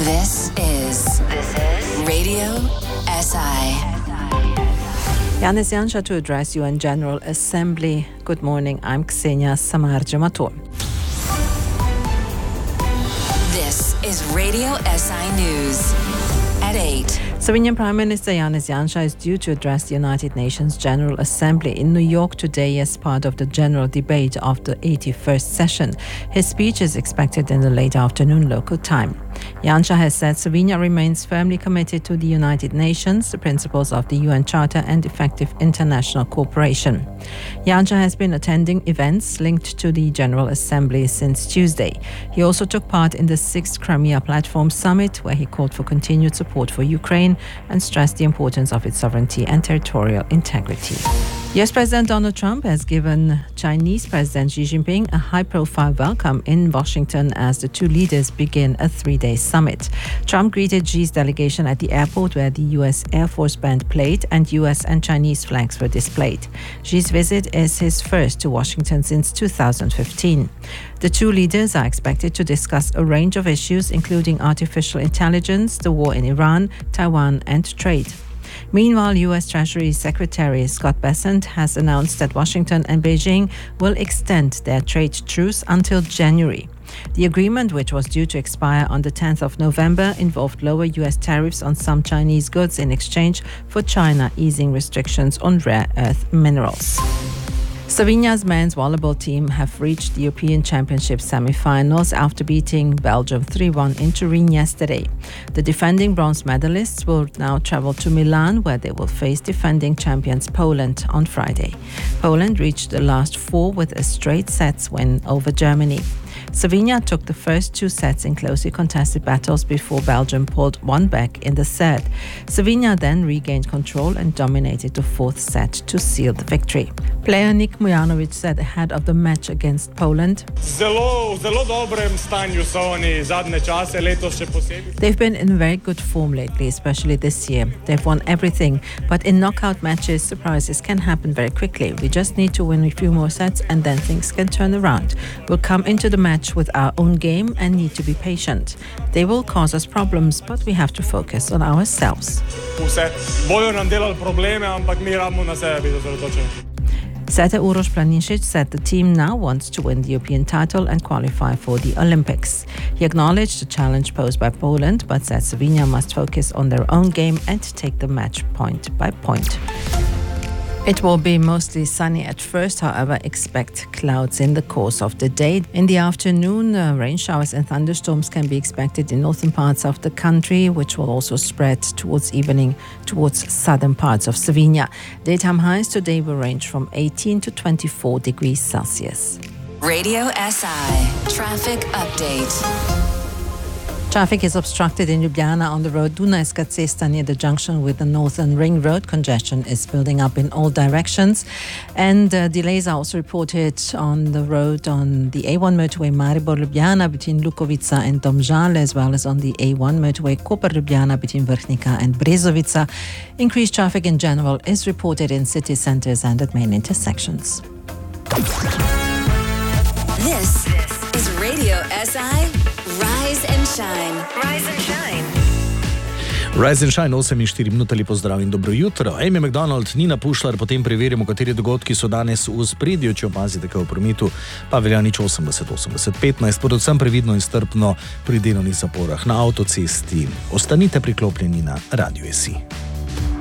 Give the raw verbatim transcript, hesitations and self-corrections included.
This is this is Radio S I. Janis Janša to address U N General Assembly. Good morning, I'm Ksenia Samar-Jamator. This is Radio S I News at eight. Slovenian Prime Minister Janis Janša is due to address the United Nations General Assembly in New York today as part of the general debate of the eighty-first session. His speech is expected in the late afternoon local time. Janša has said Slovenia remains firmly committed to the United Nations, the principles of the U N Charter and effective international cooperation. Janša has been attending events linked to the General Assembly since Tuesday. He also took part in the sixth Crimea Platform Summit, where he called for continued support for Ukraine and stressed the importance of its sovereignty and territorial integrity. U S President Donald Trump has given Chinese President Xi Jinping a high-profile welcome in Washington as the two leaders begin a three-day summit. Trump greeted Xi's delegation at the airport where the U S Air Force Band played and U S and Chinese flags were displayed. Xi's visit is his first to Washington since two thousand fifteen. The two leaders are expected to discuss a range of issues including artificial intelligence, the war in Iran, Taiwan and trade. Meanwhile, U S Treasury Secretary Scott Bessent has announced that Washington and Beijing will extend their trade truce until January. The agreement, which was due to expire on the tenth of November, involved lower U S tariffs on some Chinese goods in exchange for China easing restrictions on rare earth minerals. Slovenia's men's volleyball team have reached the European Championship semi-finals after beating Belgium three one in Turin yesterday. The defending bronze medalists will now travel to Milan, where they will face defending champions Poland on Friday. Poland reached the last four with a straight sets win over Germany. Slovenia took the first two sets in closely contested battles before Belgium pulled one back in the third. Slovenia then regained control and dominated the fourth set to seal the victory. Player Nik Mujanovic said ahead of the match against Poland, "They've been in very good form lately, especially this year. They've won everything, but in knockout matches, surprises can happen very quickly. We just need to win a few more sets and then things can turn around. We'll come into the match with our own game and need to be patient. They will cause us problems, but we have to focus on ourselves." Setter Uroš Planinšič said the team now wants to win the European title and qualify for the Olympics. He acknowledged the challenge posed by Poland, but said Slovenia must focus on their own game and take the match point by point. It will be mostly sunny at first, however, expect clouds in the course of the day. In the afternoon, uh, rain showers and thunderstorms can be expected in northern parts of the country, which will also spread towards evening towards southern parts of Slovenia. Daytime highs today will range from eighteen to twenty-four degrees Celsius. Radio S I Traffic Update. Traffic is obstructed in Ljubljana on the road Dunajska cesta near the junction with the Northern Ring Road. Congestion is building up in all directions, and uh, delays are also reported on the road on the A one motorway Maribor-Ljubljana between Lukovica and Domžale, as well as on the A one motorway Koper-Ljubljana between Vrhnika and Brezovica. Increased traffic in general is reported in city centres and at main intersections. This is Radio S I Rise and Shine. Rise and Shine. Rise and Shine, osem in štiri minute, lepo zdrav in dobro jutro. Amy McDonald, Nina Pušlar, potem preverimo, kateri dogodki so danes v ospredju, če opazite kaj v prometu, pa velja nič osemdeset osemdeset petnajst, predvsem previdno in strpno pri delovnih zaporah na avtocesti. Ostanite priklopljeni na Radio S I.